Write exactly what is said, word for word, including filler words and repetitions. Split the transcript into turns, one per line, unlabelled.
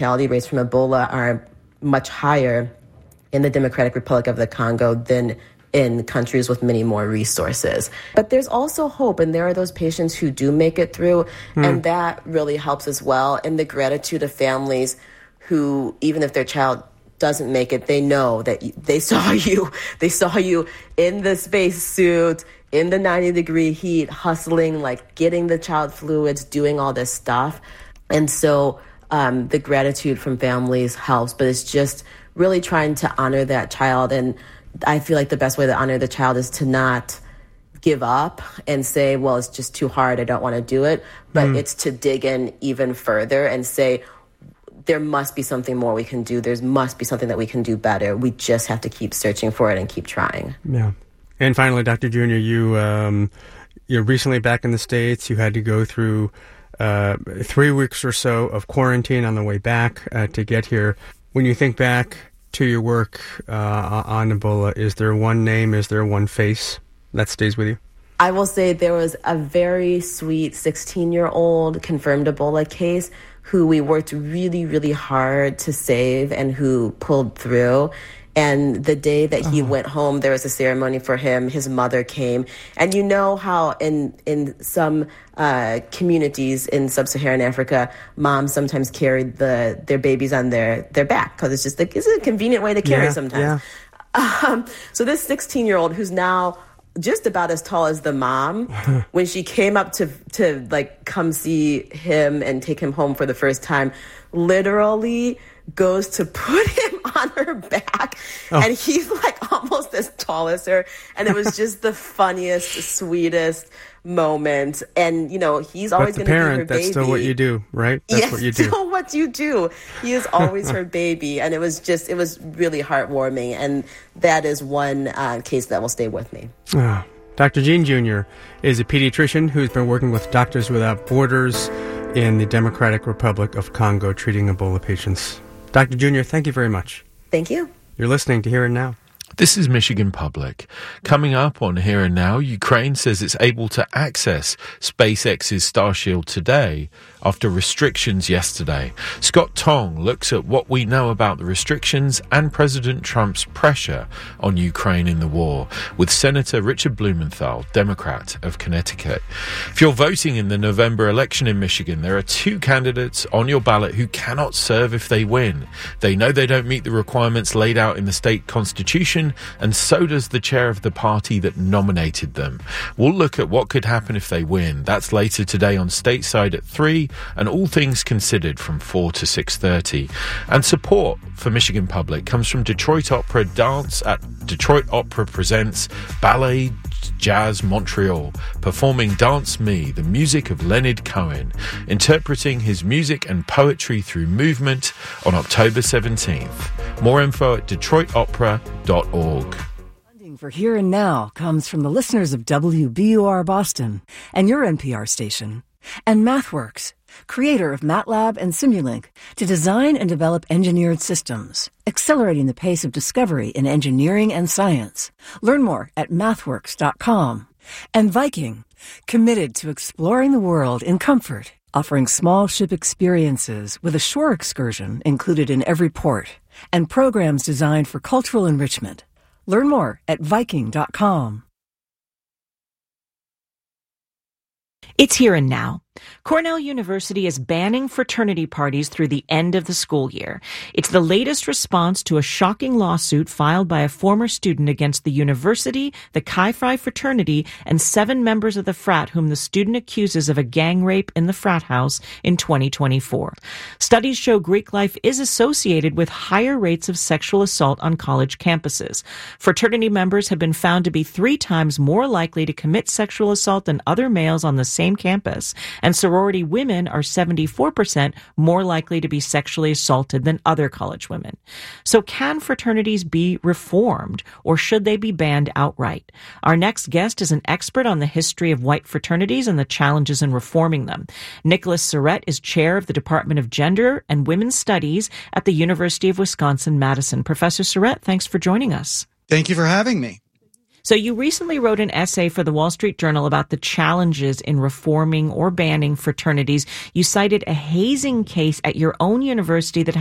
Mortality rates from Ebola are much higher in the Democratic Republic of the Congo than in countries with many more resources. But there's also hope, and there are those patients who do make it through, mm. and that really helps as well. And the gratitude of families who, even if their child doesn't make it, they know that they saw you. They saw you in the spacesuit, in the ninety degree heat, hustling, like getting the child fluids, doing all this stuff. And so um, the gratitude from families helps, but it's just really trying to honor that child. And I feel like the best way to honor the child is to not give up and say, well, it's just too hard, I don't want to do it. But mm. it's to dig in even further and say, there must be something more we can do. There must be something that we can do better. We just have to keep searching for it and keep trying.
Yeah. And finally, Doctor Junior, you, um, you're recently back in the States. You had to go through uh, three weeks or so of quarantine on the way back uh, to get here. When you think back to your work uh, on Ebola, is there one name, is there one face that stays with you?
I will say there was a very sweet sixteen-year-old confirmed Ebola case who we worked really, really hard to save and who pulled through. And the day that he oh. went home, there was a ceremony for him. His mother came. And you know how in in some uh, communities in sub-Saharan Africa, moms sometimes carry the their babies on their, their back because it's just like, it's a convenient way to carry
yeah,
sometimes.
Yeah.
Um, so this sixteen-year-old who's now just about as tall as the mom, when she came up to to like come see him and take him home for the first time, literally goes to put him on her back, oh. and he's like almost as tall as her, and it was just the funniest, sweetest moment. And you know, he's always going to be her baby.
That's still what you do, right? That's
yes,
what you do.
Still what you do. He is always her baby, and it was just, it was really heartwarming, and that is one uh, case that will stay with me.
Oh. Doctor Jean Junior is a pediatrician who's been working with Doctors Without Borders in the Democratic Republic of Congo treating Ebola patients. Doctor Junior, thank you very much.
Thank you.
You're listening to Here and Now.
This is Michigan Public. Coming up on Here and Now, Ukraine says it's able to access SpaceX's Starshield today after restrictions yesterday. Scott Tong looks at what we know about the restrictions and President Trump's pressure on Ukraine in the war with Senator Richard Blumenthal, Democrat of Connecticut. If you're voting in the November election in Michigan, there are two candidates on your ballot who cannot serve if they win. They know they don't meet the requirements laid out in the state constitution, and so does the chair of the party that nominated them. We'll look at what could happen if they win. That's later today on Stateside at three, and All Things Considered from four to six thirty. And support for Michigan Public comes from Detroit Opera Dance at Detroit Opera Presents Ballet Jazz Montreal, performing Dance Me, the music of Leonard Cohen, interpreting his music and poetry through movement on October seventeenth. More info at detroit opera dot org.
Funding for Here and Now comes from the listeners of W B U R Boston and your N P R station, and MathWorks, creator of MATLAB and Simulink, to design and develop engineered systems, accelerating the pace of discovery in engineering and science. Learn more at mathworks dot com. And Viking, committed to exploring the world in comfort, offering small ship experiences with a shore excursion included in every port, and programs designed for cultural enrichment. Learn more at viking dot com.
It's Here and Now. Cornell University is banning fraternity parties through the end of the school year. It's the latest response to a shocking lawsuit filed by a former student against the university, the Chi Phi fraternity, and seven members of the frat whom the student accuses of a gang rape in the frat house in twenty twenty-four. Studies show Greek life is associated with higher rates of sexual assault on college campuses. Fraternity members have been found to be three times more likely to commit sexual assault than other males on the same campus, and sorority women are seventy-four percent more likely to be sexually assaulted than other college women. So can fraternities be reformed, or should they be banned outright? Our next guest is an expert on the history of white fraternities and the challenges in reforming them. Nicholas Surrett is chair of the Department of Gender and Women's Studies at the University of Wisconsin-Madison. Professor Surrett, thanks for joining us.
Thank you for having me.
So you recently wrote an essay for the Wall Street Journal about the challenges in reforming or banning fraternities. You cited a hazing case at your own university that